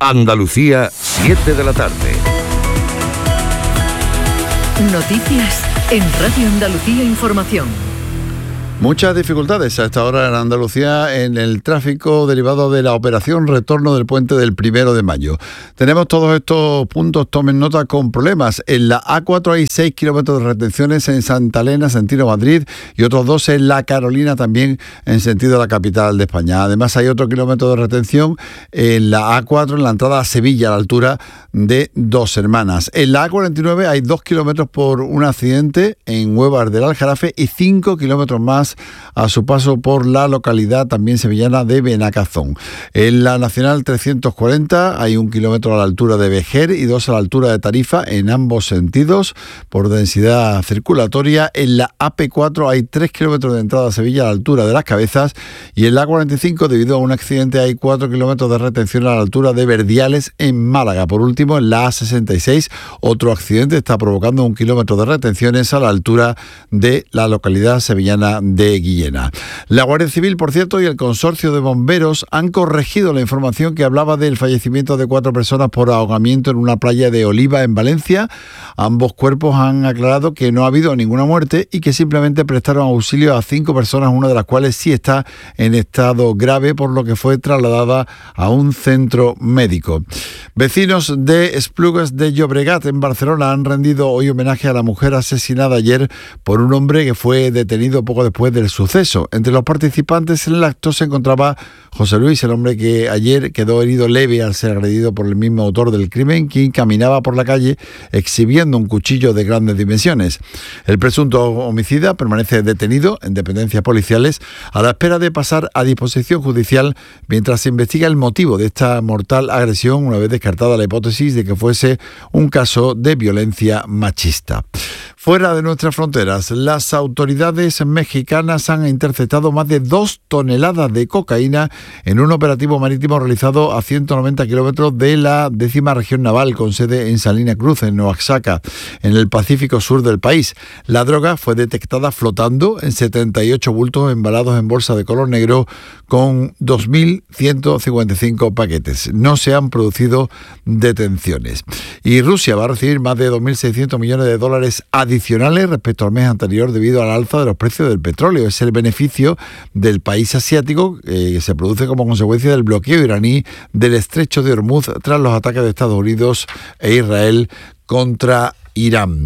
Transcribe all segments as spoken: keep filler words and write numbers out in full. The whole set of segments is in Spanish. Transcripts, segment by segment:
Andalucía, siete de la tarde. Noticias en Radio Andalucía Información. Muchas dificultades a esta hora en Andalucía en el tráfico derivado de la operación retorno del puente del primero de mayo. Tenemos todos estos puntos, tomen nota, con problemas. En la A cuatro hay seis kilómetros de retenciones en Santa Elena, sentido Madrid, y otros dos en La Carolina, también en sentido de la capital de España. Además hay otro kilómetro de retención en la A cuatro, en la entrada a Sevilla, a la altura de Dos Hermanas. En la A cuarenta y nueve hay dos kilómetros por un accidente en Huevas del Aljarafe y cinco kilómetros más a su paso por la localidad también sevillana de Benacazón. En la Nacional trescientos cuarenta hay un kilómetro a la altura de Vejer y dos a la altura de Tarifa en ambos sentidos por densidad circulatoria. En la A P cuatro hay tres kilómetros de entrada a Sevilla a la altura de Las Cabezas, y en la A cuarenta y cinco, debido a un accidente, hay cuatro kilómetros de retención a la altura de Verdiales en Málaga. Por último, en la A sesenta y seis, otro accidente está provocando un kilómetro de retenciones a la altura de la localidad sevillana de Guillena. La Guardia Civil, por cierto, y el Consorcio de Bomberos han corregido la información que hablaba del fallecimiento de cuatro personas por ahogamiento en una playa de Oliva, en Valencia. Ambos cuerpos han aclarado que no ha habido ninguna muerte y que simplemente prestaron auxilio a cinco personas, una de las cuales sí está en estado grave, por lo que fue trasladada a un centro médico. Vecinos de Esplugues de Llobregat, en Barcelona, han rendido hoy homenaje a la mujer asesinada ayer por un hombre que fue detenido poco después del suceso. Entre los participantes en el acto se encontraba José Luis, el hombre que ayer quedó herido leve al ser agredido por el mismo autor del crimen, quien caminaba por la calle exhibiendo un cuchillo de grandes dimensiones. El presunto homicida permanece detenido en dependencias policiales a la espera de pasar a disposición judicial mientras se investiga el motivo de esta mortal agresión, una vez descartada la hipótesis de que fuese un caso de violencia machista. Fuera de nuestras fronteras, las autoridades mexicanas han interceptado más de dos toneladas de cocaína en un operativo marítimo realizado a ciento noventa kilómetros de la décima región naval, con sede en Salina Cruz, en Oaxaca, en el Pacífico sur del país. La droga fue detectada flotando en setenta y ocho bultos embalados en bolsa de color negro con dos mil ciento cincuenta y cinco paquetes. No se han producido detenciones. Y Rusia va a recibir más de dos mil seiscientos millones de dólares adicionales respecto al mes anterior debido al alza de los precios del petróleo. Es el beneficio del país asiático eh, que se produce como consecuencia del bloqueo iraní del estrecho de Hormuz tras los ataques de Estados Unidos e Israel contra Irán.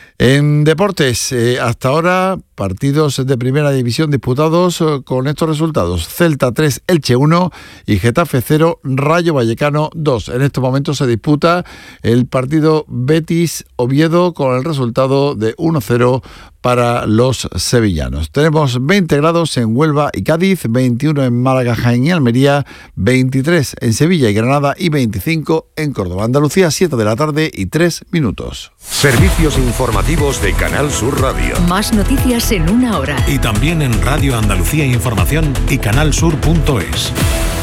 En deportes, eh, hasta ahora, partidos de primera división disputados eh, con estos resultados: Celta tres, Elche uno y Getafe cero, Rayo Vallecano dos. En estos momentos se disputa el partido Betis-Oviedo con el resultado de uno cero para los sevillanos. Tenemos veinte grados en Huelva y Cádiz, veintiuno en Málaga, Jaén y Almería, veintitrés en Sevilla y Granada y veinticinco en Córdoba. Andalucía, siete de la tarde y tres minutos. Servicios informativos de Canal Sur Radio. Más noticias en una hora. Y también en Radio Andalucía Información y canal sur punto es.